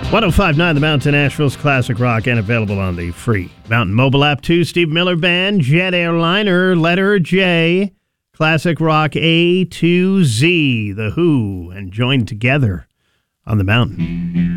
1059 The Mountain, Nashville's classic rock, and available on the free Mountain mobile app too. Steve Miller Band, Jet Airliner, letter J, classic rock A to Z, The Who, and Joined Together on the Mountain.